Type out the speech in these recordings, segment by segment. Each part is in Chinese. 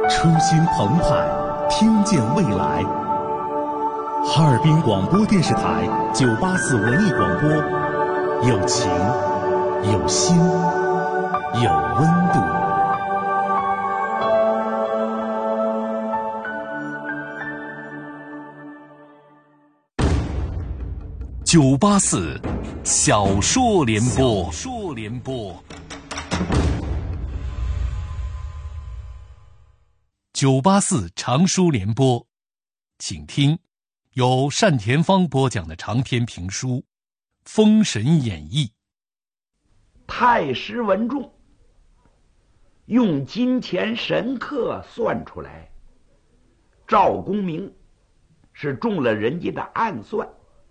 初心澎湃，听见未来。哈尔滨广播电视台984文艺广播，有情，有心，有温度。984小说联播。984长书联播，请听由单田芳播讲的长篇评书《封神演义》。 太师文仲用金钱神客算出来，赵公明是中了人家的暗算，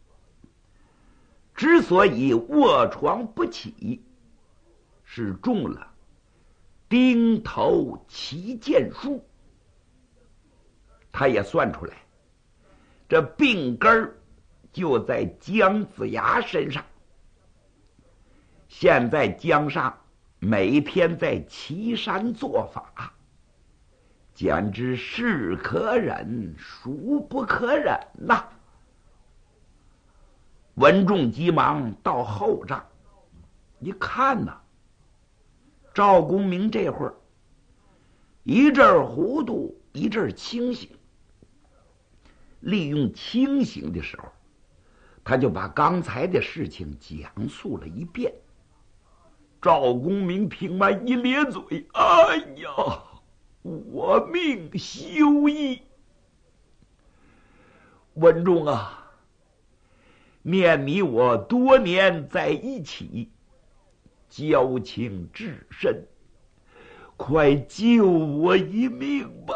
之所以卧床不起，是中了钉头旗剑术。他也算出来，这病根儿就在姜子牙身上。现在姜尚每天在岐山做法，简直是可忍孰不可忍呐！文仲急忙到后帐一看呐，赵公明这会儿一阵儿糊涂一阵儿清醒，利用清醒的时候，他就把刚才的事情讲述了一遍。赵公明听完一咧嘴：“哎呀，我命休矣！文仲啊，念你我多年在一起，交情至深，快救我一命吧！”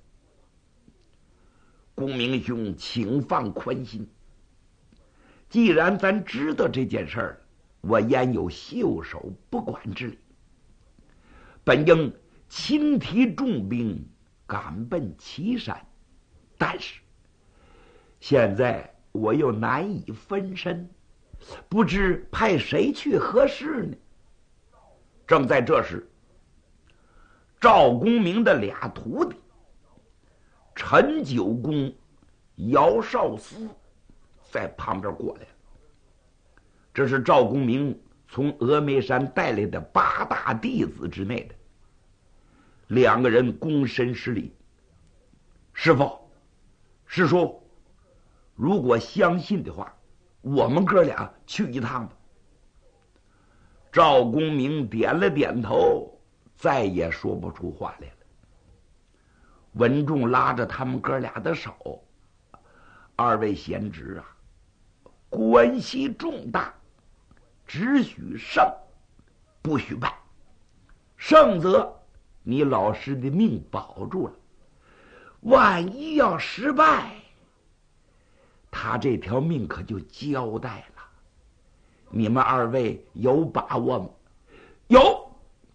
公明兄，请放宽心。既然咱知道这件事儿，我焉有袖手不管之理？本应亲提重兵赶奔岐山，但是现在我又难以分身，不知派谁去合适呢？正在这时，赵公明的俩徒弟陈九公、姚少司在旁边过来了。这是赵公明从峨眉山带来的8大弟子之内的。两个人躬身施礼：“师父、师叔，如果相信的话，我们哥俩去一趟吧。”赵公明点了点头，再也说不出话来了。文仲拉着他们哥俩的手：“二位贤侄啊，关系重大，只许胜，不许败。胜则你老师的命保住了，万一要失败，他这条命可就交代了。你们二位有把握吗？”“有。”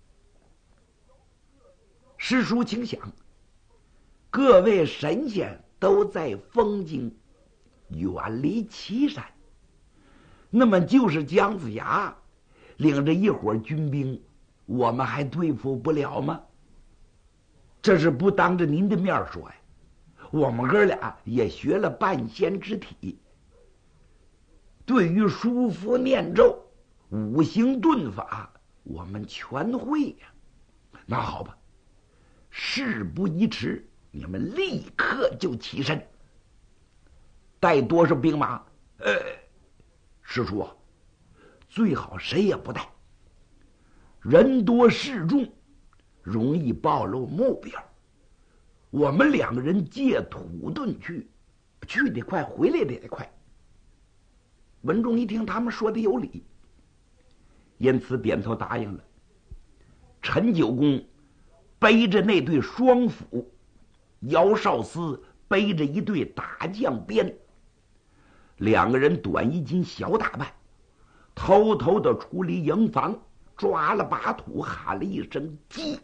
师叔请想，各位神仙都在封京，远离岐山，那么就是姜子牙领着一伙军兵，我们还对付不了吗？这是不当着您的面说呀，我们哥俩也学了半仙之体，对于书符念咒、五行遁法，我们全会呀。那好吧，事不宜迟，你们立刻就起身。带多少兵马？师叔啊，最好谁也不带，人多势众，容易暴露目标。我们两个人借土遁去，去得快，回来得快。文仲一听他们说的有理，因此点头答应了。陈九公背着那对双斧，姚少司背着一对打将鞭，两个人短衣襟小打扮，偷偷的出离营房，抓了把土，喊了一声“鸡”，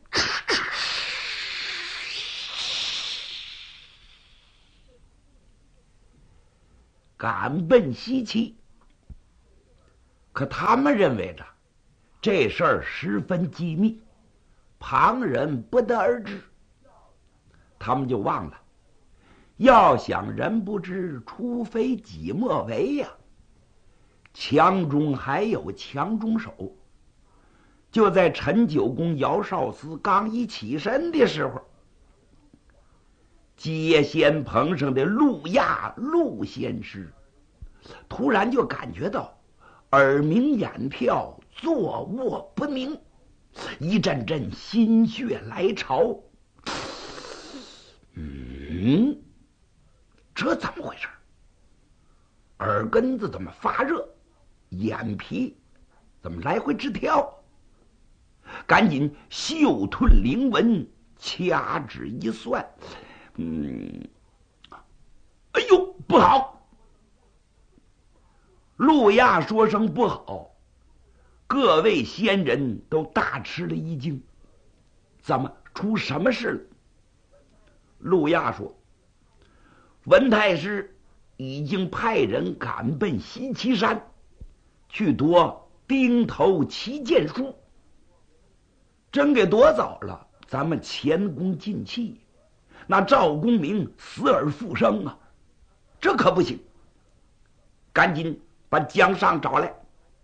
赶奔西岐。可他们认为着这事儿十分机密，旁人不得而知。 他们就忘了，要想人不知，除非己莫为呀。强中还有强中手。就在陈九公姚少司刚一起身的时候，接仙棚上的陆亚陆仙师突然就感觉到耳鸣眼跳，坐卧不宁，一阵阵心血来潮。这怎么回事？耳根子怎么发热？眼皮怎么来回直跳？赶紧嗅吞灵文，掐指一算，哎呦，不好！陆亚说声不好，各位仙人都大吃了一惊。怎么出什么事了？陆亚说，文太师已经派人赶奔西岐山，去夺钉头旗剑书。真给夺走了，咱们前功尽弃，那赵公明死而复生啊，这可不行！赶紧把姜尚找来。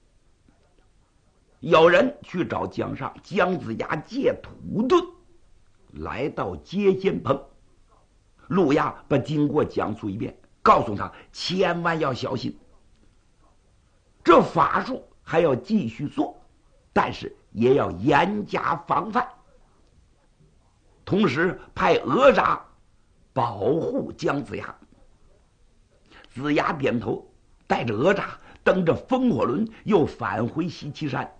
有人去找姜尚，姜子牙借土遁来到接仙棚。陆亚把经过讲述一遍，告诉他千万要小心，这法术还要继续做，但是也要严加防范。同时派哪吒保护姜子牙。子牙点头，带着哪吒登着风火轮又返回西岐山。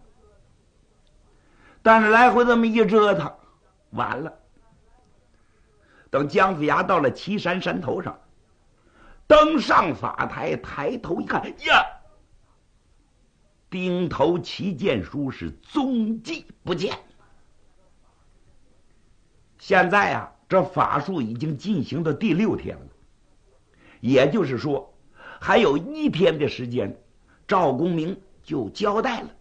但是来回这么一折腾，完了。等姜子牙到了岐山山头上，登上法台，抬头一看，呀，钉头旗剑书是踪迹不见。现在啊，这法术已经进行到第6天了，也就是说，还有1天的时间，赵公明就交代了。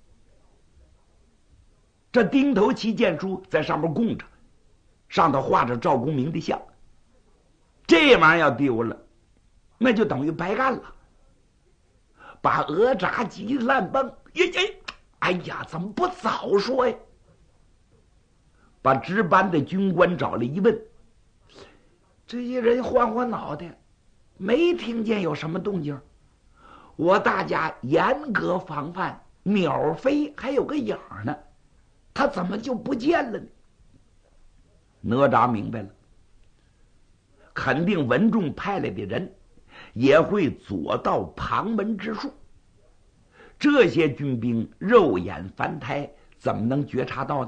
这钉头旗剑书在上面供着，上头画着赵公明的像，这玩意儿要丢了，那就等于白干了。把哪吒急烂崩，哎呀，怎么不早说呀？把值班的军官找来一问，这些人晃脑袋，没听见有什么动静。我大家严格防范，鸟飞还有个影呢，他怎么就不见了呢？哪吒明白了，肯定文仲派来的人也会左道旁门之术，这些军兵肉眼凡胎怎么能觉察到呢？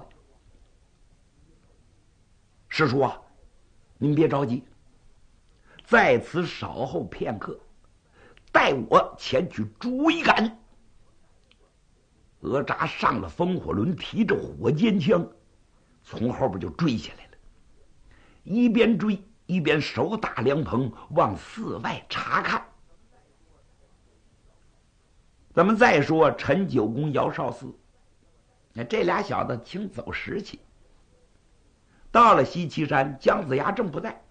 师叔啊，您别着急，在此稍后片刻，带我前去追赶。哪吒上了风火轮，提着火尖枪，从后边就追下来了。一边追一边手打凉棚，往寺外查看。咱们再说陈九公姚少司，这俩小子挺走时气。到了西岐山，姜子牙正不在，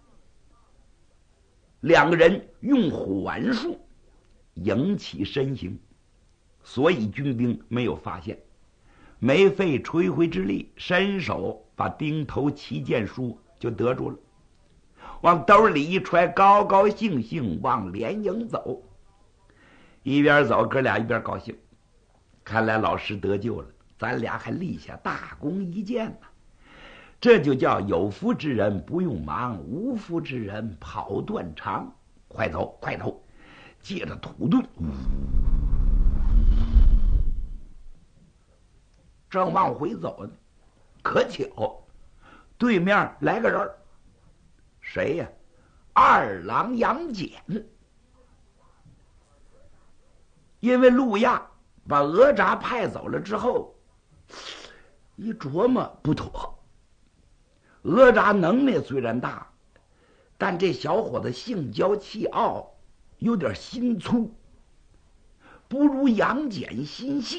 两个人用缓术引起身形，所以军兵没有发现，没费吹灰之力，伸手把钉头旗剑书就得住了，往兜里一揣，高高兴兴往连营走。一边走，哥俩一边高兴，看来老师得救了，咱俩还立下大功一件呢。这就叫有福之人不用忙，无福之人跑断肠。快走快走，借着土遁，正往回走呢，可巧对面来个人，谁呀？二郎杨戬。因为陆亚把哪吒派走了之后，一琢磨不妥，哪吒能耐虽然大，但这小伙子性骄气傲，有点心粗，不如杨戬心细。